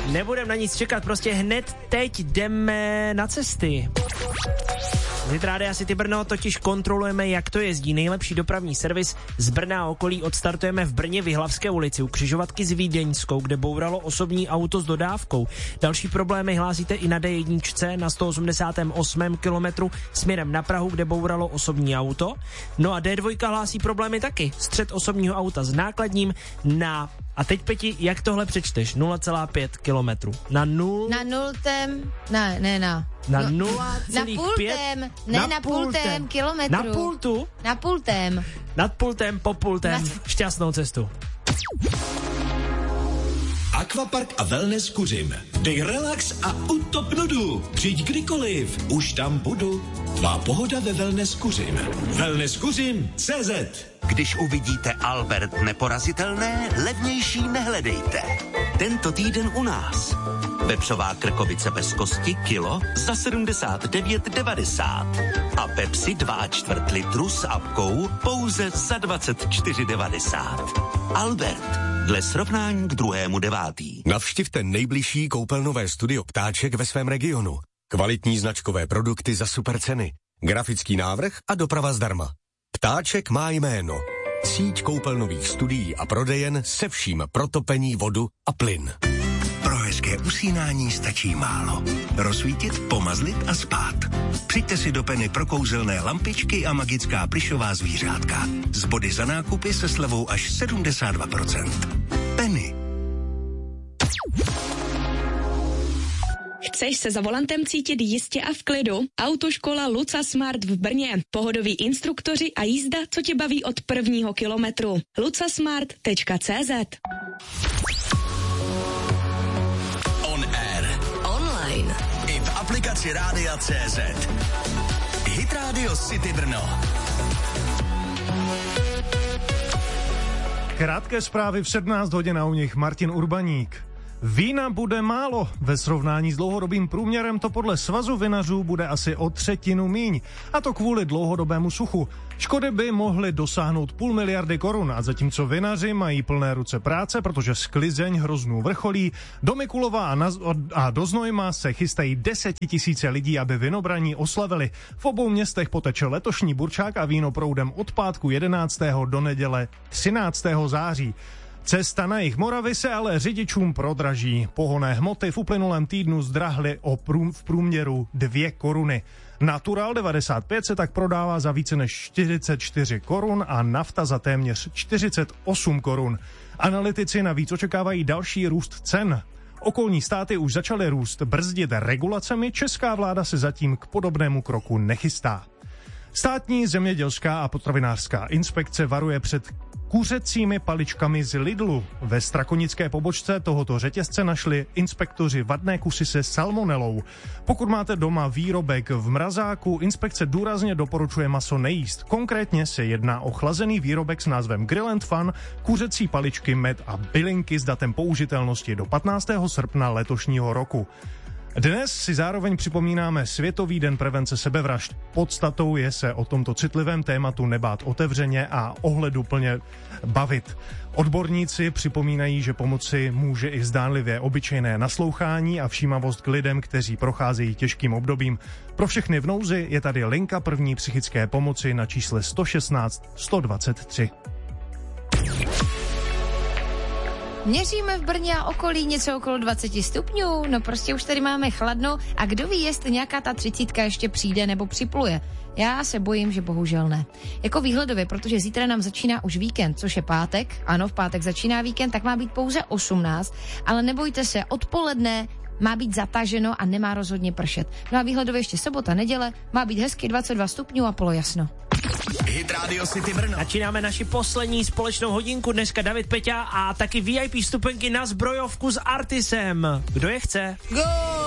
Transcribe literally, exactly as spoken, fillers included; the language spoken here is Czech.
nebudeme na nic čekat, prostě hned teď jdeme na cesty. Z Rádia City Brno totiž kontrolujeme, jak to jezdí. Nejlepší dopravní servis z Brna a okolí odstartujeme v Brně v Jihlavské ulici u křižovatky s Vídeňskou, kde bouralo osobní auto s dodávkou. Další problémy hlásíte i na D jedna na sto osmdesátém osmém kilometru směrem na Prahu, kde bouralo osobní auto. No a D dva hlásí problémy taky. Střet osobního auta s nákladním na... A teď, Peti, jak tohle přečteš? nula celá pět kilometru. Na nul... Na nultém... Ne, ne, na... Na nula celá pět... Na pultém, ne na, na pultém kilometru. Na pultu? Na pultém. Nad pultem, po pultem. Nad... Šťastnou cestu. Aquapark a wellness Kuřim. Dej relax a utop nudu. Přijď kdykoliv, už tam budu. Tvá pohoda ve wellness Kuřim. wellness kuřim tečka cé zet. Když uvidíte Albert neporazitelné, levnější nehledejte. Tento týden u nás. Vepřová krkovice bez kosti kilo za sedmdesát devět devadesát. A Pepsi dva čtvrt litru s apkou pouze za dvacet čtyři devadesát. Albert, dle srovnání k druhému devátý. Navštivte nejbližší koupelnové studio Ptáček ve svém regionu. Kvalitní značkové produkty za super ceny. Grafický návrh a doprava zdarma. Ptáček má jméno. Síť koupelnových studií a prodejen se vším pro topení, vodu a plyn. Pro hezké usínání stačí málo. Rozsvítit, pomazlit a spát. Přijďte si do Penny pro kouzelné lampičky a magická plyšová zvířátka. Z body za nákupy se slevou až sedmdesát dva procent. Penny. Chceš se za volantem cítit jistě a v klidu? Autoškola Luca Smart v Brně. Pohodoví instruktoři a jízda, co tě baví od prvního kilometru. lucasmart tečka cé zet. On air. Online. I v aplikaci Rádia tečka cé zet. Hit Radio City Brno. Krátké zprávy v sedmnáct hodin a u nich Martin Urbaník. Vína bude málo. Ve srovnání s dlouhodobým průměrem to podle Svazu vinařů bude asi o třetinu míň. A to kvůli dlouhodobému suchu. Škody by mohly dosáhnout půl miliardy korun a zatímco vinaři mají plné ruce práce, protože sklizeň hroznů vrcholí, do Mikulova a, na, a do Znojma se chystají desetitisíce lidí, aby vinobraní oslavili. V obou městech poteče letošní burčák a víno proudem od pátku jedenáctého do neděle třináctého září. Cesta na jih Moravy se ale řidičům prodraží. Pohonné hmoty v uplynulém týdnu zdrahly o prům, v průměru dvě koruny. Natural devadesát pět se tak prodává za více než čtyřicet čtyři korun a nafta za téměř čtyřicet osm korun. Analytici navíc očekávají další růst cen. Okolní státy už začaly růst brzdit regulacemi, česká vláda se zatím k podobnému kroku nechystá. Státní zemědělská a potravinářská inspekce varuje před kuřecími paličkami z Lidlu. Ve strakonické pobočce tohoto řetězce našli inspektoři vadné kusy se salmonelou. Pokud máte doma výrobek v mrazáku, inspekce důrazně doporučuje maso nejíst. Konkrétně se jedná o chlazený výrobek s názvem Grill and Fun, kuřecí paličky, med a bylinky s datem použitelnosti do patnáctého srpna letošního roku. Dnes si zároveň připomínáme Světový den prevence sebevražd. Podstatou je se o tomto citlivém tématu nebát otevřeně a ohleduplně bavit. Odborníci připomínají, že pomoci může i zdánlivě obyčejné naslouchání a všímavost k lidem, kteří procházejí těžkým obdobím. Pro všechny v nouzi je tady linka první psychické pomoci na čísle sto šestnáct sto dvacet tři. Měříme v Brně a okolí něco okolo dvacet stupňů, no prostě už tady máme chladno a kdo ví, jestli nějaká ta třicítka ještě přijde nebo připluje. Já se bojím, že bohužel ne. Jako výhledově, protože zítra nám začíná už víkend, což je pátek, ano, v pátek začíná víkend, tak má být pouze osmnáct, ale nebojte se, odpoledne má být zataženo a nemá rozhodně pršet. No a výhledově ještě sobota, neděle, má být hezky dvacet dva stupňů a polojasno. Hit Radio City Brno. Začínáme naši poslední společnou hodinku. Dneska David Peťa a taky V I P vstupenky na zbrojovku s Artisem. Kdo je chce? Go!